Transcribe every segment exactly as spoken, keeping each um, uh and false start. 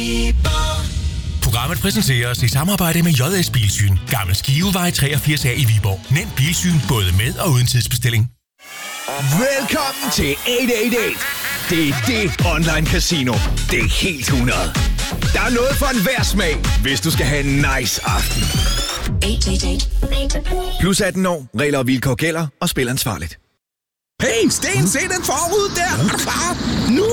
Programmet præsenteres i samarbejde med J S Bilsyn. Gammel Skivevej treogfirs A i Viborg. Nem bilsyn både med og uden tidsbestilling. Velkommen til otte otte otte. Det er det online casino. Det er helt hundrede. Der er noget for enhver smag, hvis du skal have en nice aften. Plus atten år. Regler og vilkår gælder, og spil ansvarligt. Hey, Sten, se den forrude der! Er du klar? Nu!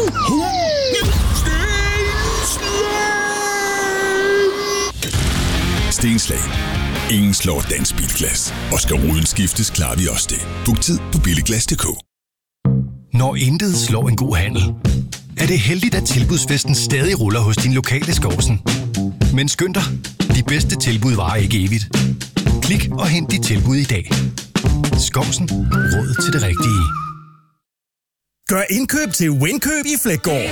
Stenslag. Ingen slår dansk bilglas. Og skal ruden skiftes, klarer vi også det. Book tid på billiglas punktum d k. Når intet slår en god handel, er det heldigt, at tilbudsfesten stadig ruller hos din lokale Skovsen. Men skynd dig, de bedste tilbud varer ikke evigt. Klik og hent dit tilbud i dag. Skovsen. Råd til det rigtige. Gør indkøb til Winkøb i Fleggaard.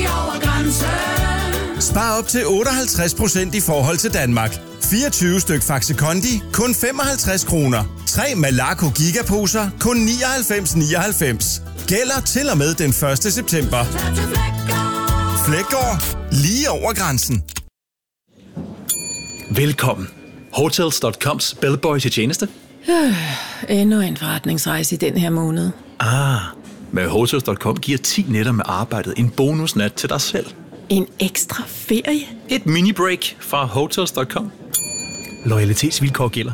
Spar op til otteoghalvtreds procent i forhold til Danmark. fireogtyve styk Faxe Kondi, kun femoghalvtreds kroner. tre Malaco Gigaposer, kun nioghalvfems nioghalvfems. Gælder til og med den første september. Fleggaard. Lige over grænsen. Velkommen. Hotels punktum coms bellboy til tjeneste. Øh, endnu en forretningsrejse i den her måned. Ah, med Hotels punktum com giver ti nætter med arbejdet en bonusnat til dig selv. En ekstra ferie? Et mini-break fra Hotels punktum com. Loyalitetsvilkår gælder.